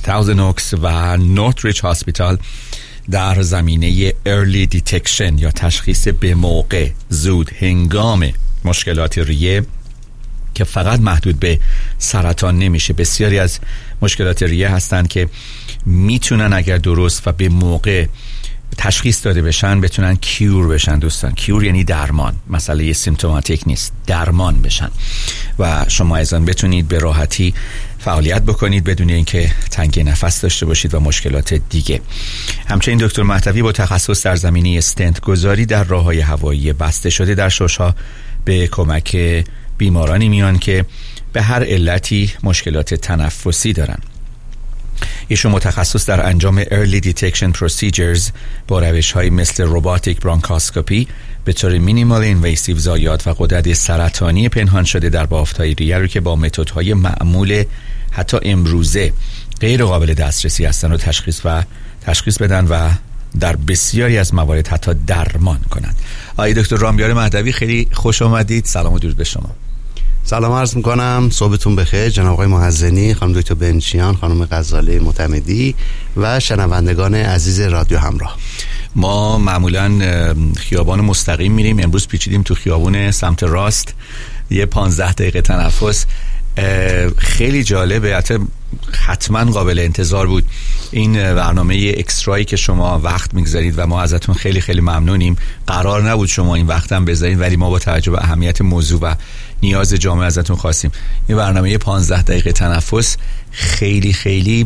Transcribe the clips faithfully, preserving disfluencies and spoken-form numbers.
تاوزند اوکس و نورتریچ هاسپیتال در زمینه ارلی دیتکشن یا تشخیص به موقع، زود، هنگام مشکلات ریه که فقط محدود به سرطان نمیشه. بسیاری از مشکلات ریه هستن که میتونن اگر درست و به موقع تشخیص داده بشن بتونن کیور بشن. دوستان، کیور یعنی درمان، مسئله سیمپتوماتیک نیست، درمان بشن و شما ایضا بتونید به راحتی فعالیت بکنید بدون اینکه تنگی نفس داشته باشید و مشکلات دیگه. همچنین دکتر مهدوی با تخصص در زمینه استنت گذاری در راه‌های هوایی بسته شده در شش‌ها به کمک بیمارانی میان که به هر علتی مشکلات تنفسی دارن. ایشون متخصص در انجام early detection procedures با روش‌های مثل روباتیک برانکاسکوپی به طور مینیمال اینویسیو زایات و غدد سرطانی پنهان شده در بافت‌های ریه رو که با متدهای معمول حتی امروزه غیر قابل دسترسی هستن رو تشخیص و تشخیص بدن و در بسیاری از موارد حتی درمان کنند. آقای دکتر رامیار مهدوی، خیلی خوش آمدید. سلام و درود به شما. سلام عرض میکنم، صبحتون بخیر جناب آقای محزنی، خانم دکتر بنچیان، خانم غزاله معتمدی و شنوندگان عزیز رادیو همراه. ما معمولا خیابان مستقیم میریم، امروز پیچیدیم تو خیابون سمت راست، یه پانزده دقیقه تنفس. خیلی جالبه، حتی حتما قابل انتظار بود این برنامه اکسترایی که شما وقت میگذارید و ما ازتون خیلی خیلی ممنونیم. قرار نبود شما این وقت هم بذارید ولی ما با توجه به اهمیت موضوع و نیاز جامعه ازتون خواستیم. این برنامه پانزده دقیقه تنفس خیلی خیلی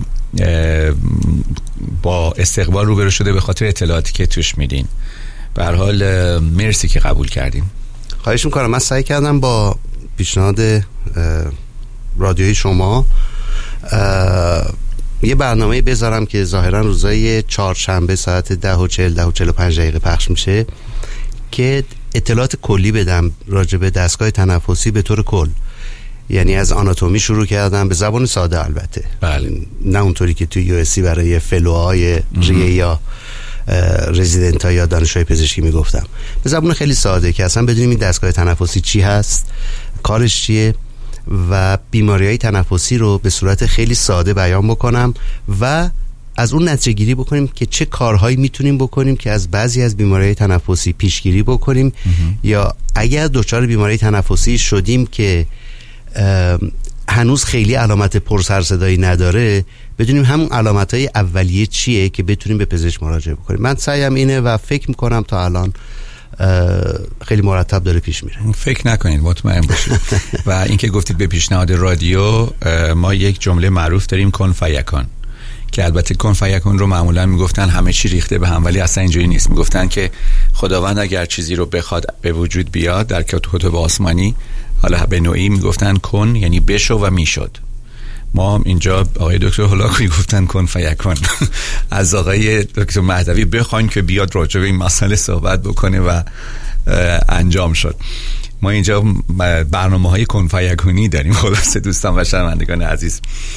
با استقبال روبرو شده به خاطر اطلاعاتی که توش میدین. به هر حال مرسی که قبول کردیم. خواهش میکنم. من سعی کردم با پیشنهاد رادیوی شما یه برنامه بذارم که ظاهرا روزای چهارشنبه ساعت ده و چهل ده و چهل و پنج دقیقه پخش میشه که اطلاعات کلی بدم راجع به دستگاه تنفسی به طور کل. یعنی از آناتومی شروع کردم به زبان ساده، البته بله. نه اونطوری که توی یو اس سی برای فلوهای ریه یا رزیدنت ها یا دانشجوی پزشکی میگفتم، به زبان خیلی ساده که اصلا بدونیم این دستگاه تنفسی چی هست، کارش چیه و بیماری‌های تنفسی رو به صورت خیلی ساده بیان بکنم و از اون نتیجه گیری بکنیم که چه کارهایی میتونیم بکنیم که از بعضی از بیماری‌های تنفسی پیشگیری بکنیم یا اگر دچار بیماری تنفسی شدیم که هنوز خیلی علامت پرسرصدایی نداره بدونیم همون علامت‌های اولیه چیه که بتونیم به پزشک مراجعه بکنیم. من سعیم اینه و فکر میکنم تا الان خیلی مرتب داره پیش میره. فکر نکنید، مطمئن باشید. و اینکه گفتید به پیشنهاد رادیو، ما یک جمله معروف داریم، کن فیکون، که البته کن فیکون رو معمولا میگفتن همه چی ریخته به هم، ولی اصلا اینجوری نیست. میگفتن که خداوند اگر چیزی رو بخواد به وجود بیاد در کتب آسمانی، حالا به نوعی میگفتن کن یعنی بشو و میشد. ما اینجا آقای دکتر هولاکویی گفتن کن فیکون. از آقای دکتر مهدوی بخواین که بیاد راجع به این مسئله صحبت بکنه و انجام شد. ما اینجا برنامه‌های کن فیکونی داریم. خلاصه دوستان و شنوندگان عزیز،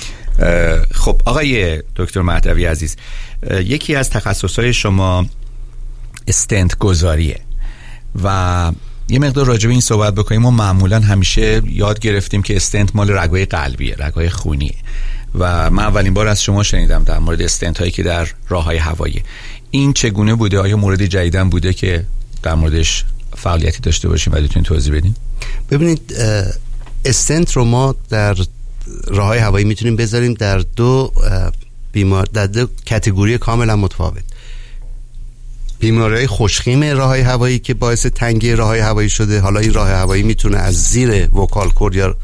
خب آقای دکتر مهدوی عزیز، یکی از تخصصهای شما استنت گذاریه و یه مقدار راجع به این صحبت بکنیم. ما معمولا همیشه یاد گرفتیم که استنت مال رگ‌های قلبیه، رگ‌های خونیه و من اولین بار از شما شنیدم در مورد استنت هایی که در راه‌های هوایی. این چگونه بوده؟ آیا مورد جدیدن بوده که در موردش فعالیتی داشته باشیم و بتونید توضیح بدین؟ ببینید، استنت رو ما در راه‌های هوایی میتونیم بذاریم در دو بیمار در دو کاتگوری کاملا متفاوت. بیماری‌های خوشخیم راه‌های هوایی که باعث تنگی راه‌های هوایی شده. حالا این راه هوایی میتونه از زیر وکال کورد یا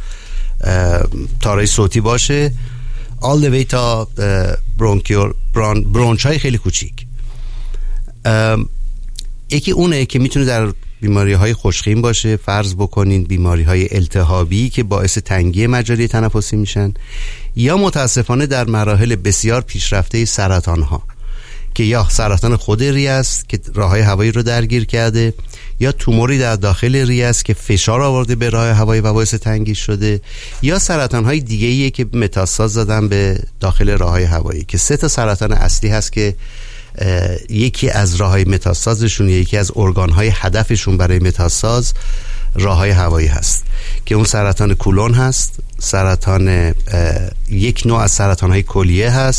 تارای صوتی باشه all the way تا برونکیول برون برونچای خیلی کوچیک. یکی اونه که میتونه در بیماری‌های خوشخیم باشه، فرض بکنین بیماری‌های التهابی که باعث تنگی مجاری تنفسی میشن، یا متاسفانه در مراحل بسیار پیشرفته سرطان‌ها که یا سرطان خود ریه است که راه‌های هوایی رو درگیر کرده، یا توموری در داخل ریه است که فشار آورده به راه هوایی و باعث تنگی شده، یا سرطان‌های دیگه‌ایه که متاستاز دادن به داخل راه‌های هوایی که سه تا سرطان اصلی هست که یکی از راه‌های متاستازشون، یکی از ارگان‌های هدفشون برای متاستاز راه‌های هوایی هست که اون سرطان کولون هست، سرطان یک نوع از سرطان‌های کلیه هست